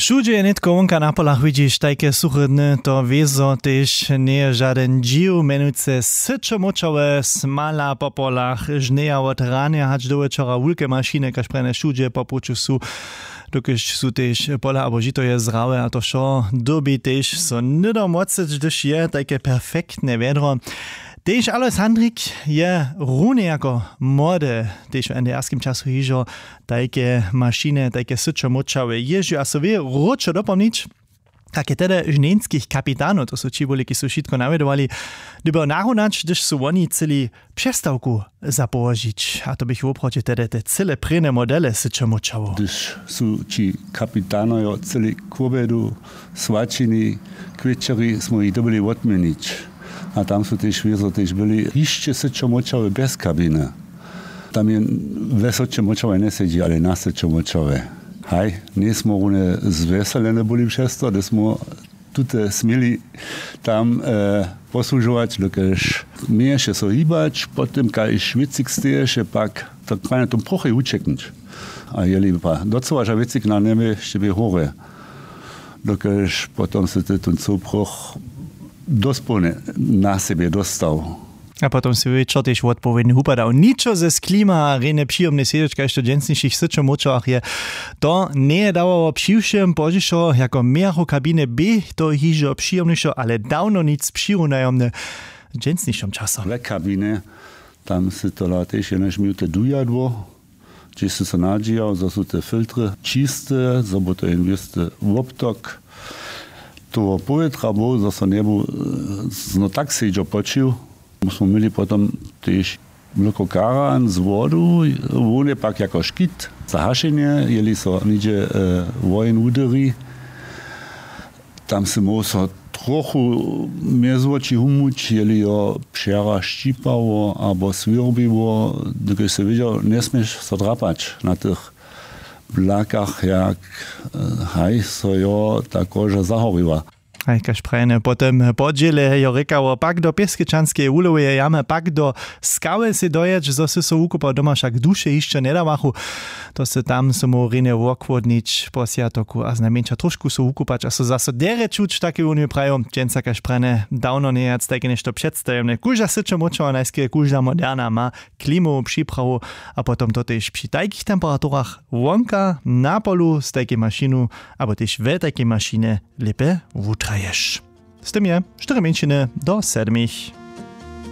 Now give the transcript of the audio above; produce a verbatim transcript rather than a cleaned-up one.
Všudzie je netko vonka na polach vidíš tajke suché dny, to wiezo tež nie je žaden dživ, menujúce syčomočové smala po polach, žneja od rania hač do večera vulke mašine, kaž prene všudzie po puču sú, dokiž sú tež pola, abo žito je zdravé, a to šo doby tež so nido mociť, když je tajke perfektne vedro. Tež Alois Handrik je rune jako młode, tež v NDR-skim času hižo tajke mašine, tajke syčomočavé ježu a so vie ročo dopomnič, také teda žnenských kapitánov, to sú či boli, ki sú šitko navedovali, dobo nahonač, když sú oni celý přestavku zapoložiť. A to bych oproti teda te celé prene modele syčomočavo. Když sú či kapitánojo celý kvobedu, svačiny, kvečeri, smo ich dobili odmeniť. A tam sú tiež viezo, tiež byli ešte syčomočavé bez kabíny. Tam je vesočomočavé nesedí, ale na syčomočavé. Hej, nie smo one zveselené boli přesto, da smo tute smeli tam e, poslužovať, dokež mieješe so hýbať, potom kaj švicik steješ, pak tak na tom proche učeknúť. A jeli pa docela, že vecik na nebe ešte by hore. Dokež potom sa ten coproch dospone na sebe dostal. A potom si večer tiež odpovedný upadal. Ničo ze z klíma a rejne příjemné siedočka ešte dženstnejších syčomočovách je. To nie je dávalo přívšem požišo, jako mieho kabíne B, to hižo příjemnejšo, ale dávno nic přírunajomne v dženstejšom času. V kabíne, tam si to tiež než minúte dujadvo, či si sa nadžijal, zo sú te filtre čisté, zobo to je vieste obtok. To povetra bol, zase nebu, no tak si idžo počil. Smo mali potom tiež mleko karan z vodu, vone pak jako škit, zahašenie, jeli so niče e, vojen údery. Tam si mohol so trochu mezvoči humuč, jeli jo pšera štípavo, abo svirbivo, dokud si videl, nesmieš so drapať na tých blakach, jak haj, so jo ta koža zahoriva. Aj kaž prejne, potom podžiele jo rekało, pak do Pieskečanskej úloveje jame, pak do skały si doječ, zo si so ukupal doma, však duše ešte nedavachu, to se tam so mu rine vokvodnič po siatoku a znamenča trošku so ukupať a so zase derečuč také uniju prajo, dženca kaž prejne, dávno nejac také nešto predstavemne. Kuža syčomočova najskej, kuža moderna má klimovú přípravu a potom to tež pri takých temperatúrach vonka na polu z takej mašinu, abo tež ve takej mašine lepe vutra. S tym je cztery miesiące do siedmiu.